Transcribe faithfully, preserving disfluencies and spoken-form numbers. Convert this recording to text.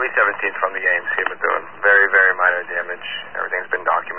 August seventeenth from the game, Seymour Methuen. Very, very minor damage. Everything's been documented.